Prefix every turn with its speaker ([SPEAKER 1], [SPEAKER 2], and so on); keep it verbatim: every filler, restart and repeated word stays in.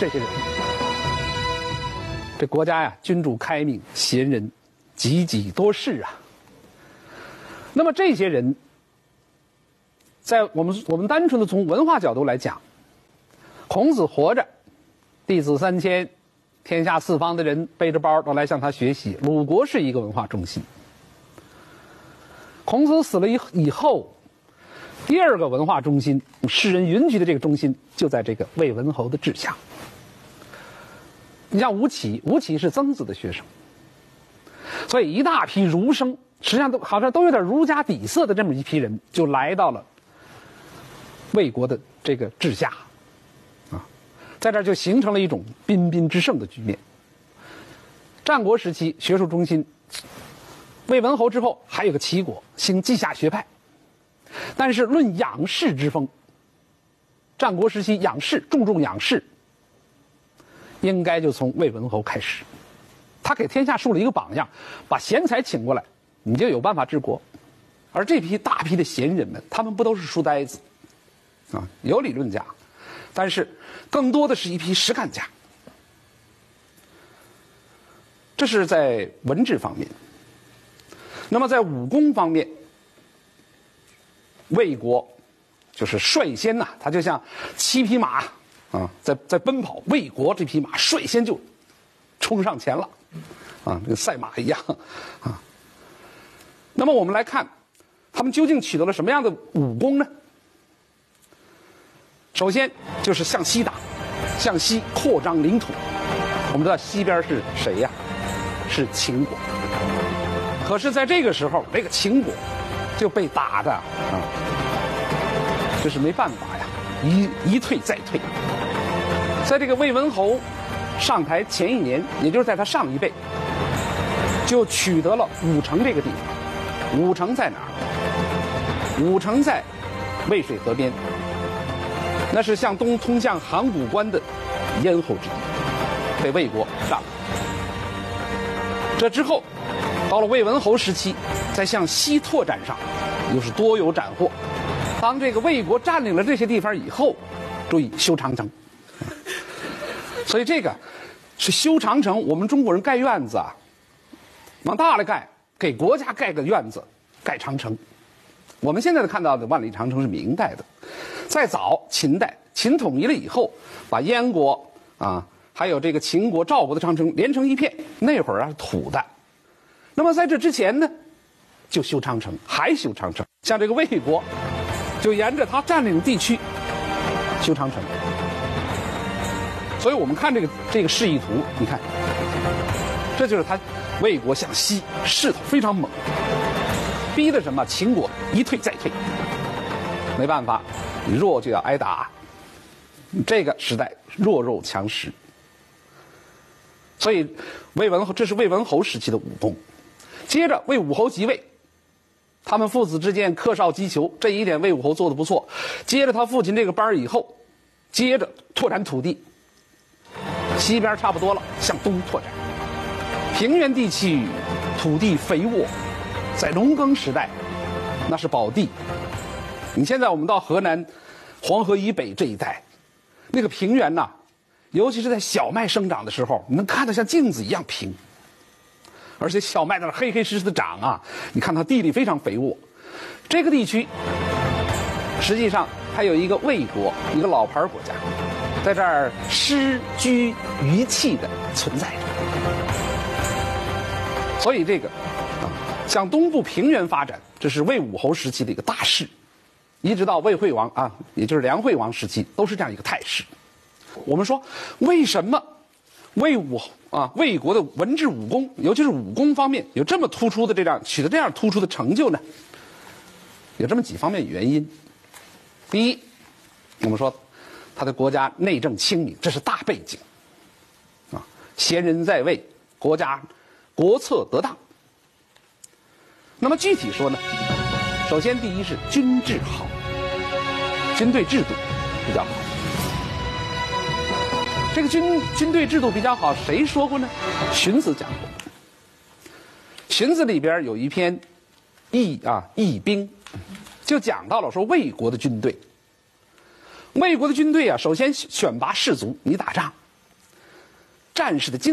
[SPEAKER 1] 这些人。这国家呀，君主开明，贤人济济多士啊。那么这些人，在我们我们单纯的从文化角度来讲，孔子活着，弟子三千，天下四方的人背着包都来向他学习，鲁国是一个文化中心。孔子死了以以后，第二个文化中心，世人云集的这个中心，就在这个魏文侯的治下。你像吴起，吴起是曾子的学生，所以一大批儒生，实际上都好像都有点儒家底色的这么一批人，就来到了魏国的这个治下，啊，在这儿就形成了一种彬彬之盛的局面。战国时期学术中心，魏文侯之后还有个齐国，兴稷下学派，但是论养士之风，战国时期养士重重养士，应该就从魏文侯开始。他给天下树了一个榜样，把贤才请过来，你就有办法治国。而这批大批的贤人们，他们不都是书呆子啊，有理论家，但是更多的是一批实干家。这是在文治方面。那么在武功方面，魏国就是率先呐、啊，他就像七匹马啊，在在奔跑，魏国这匹马率先就冲上前了，啊，跟赛马一样啊。那么我们来看，他们究竟取得了什么样的武功呢？首先就是向西打，向西扩张领土。我们知道西边是谁呀？是秦国。可是在这个时候，这个秦国就被打的啊，这是没办法呀，一一退再退。在这个魏文侯上台前一年，也就是在他上一辈，就取得了武城这个地方。武城在哪儿？武城在渭水河边，那是向东通向函谷关的咽喉之地，被魏国占了。这之后，到了魏文侯时期，再向西拓展上，又是多有斩获。当这个魏国占领了这些地方以后，注意修长城。所以这个是修长城，我们中国人盖院子啊，往大了盖，给国家盖个院子，盖长城。我们现在看到的万里长城是明代的，再早秦代，秦统一了以后，把燕国啊，还有这个秦国、赵国的长城连成一片，那会儿啊是土的。那么在这之前呢，就修长城，还修长城。像这个魏国，就沿着他占领地区修长城。所以我们看这个这个示意图，你看，这就是他魏国向西势头非常猛，逼的什么秦国一退再退。没办法，你弱就要挨打。这个时代弱肉强食，所以魏文侯这是魏文侯时期的武功。接着魏武侯即位，他们父子之间克绍击球，这一点魏武侯做得不错。接着他父亲这个班以后，接着拓展土地，西边差不多了，向东拓展。平原地区土地肥沃，在农耕时代那是宝地。你现在我们到河南黄河以北这一带，那个平原呐，尤其是在小麦生长的时候，你能看得像镜子一样平。而且小麦在那黑黑实实的长啊，你看它地力非常肥沃。这个地区实际上还有一个魏国，一个老牌国家，在这儿失居余气的存在着。所以这个啊，向东部平原发展，这是魏武侯时期的一个大势，一直到魏惠王啊，也就是梁惠王时期，都是这样一个态势。我们说，为什么魏武啊魏国的文治武功，尤其是武功方面有这么突出的这样取得这样突出的成就呢？有这么几方面原因。第一，我们说他的国家内政清明，这是大背景啊，贤人在位，国家国策得当。那么具体说呢，首先第一是军制好，军队制度比较好。这个军军队制度比较好，谁说过呢？荀子讲过。荀子里边有一篇义啊义兵，就讲到了说魏国的军队。魏国的军队啊，首先选拔士卒，你打仗战士的精